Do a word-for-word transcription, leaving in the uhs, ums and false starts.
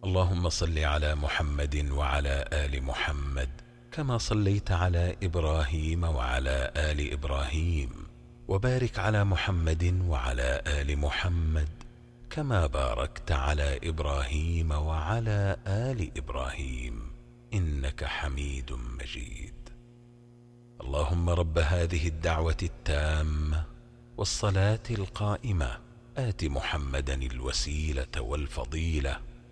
اللهم صل على محمد وعلى آل محمد كما صليت على إبراهيم وعلى آل إبراهيم، وبارك على محمد وعلى آل محمد كما باركت على إبراهيم وعلى آل إبراهيم إنك حميد مجيد. اللهم رب هذه الدعوة التامة والصلاة القائمة آت محمدا الوسيلة والفضيلة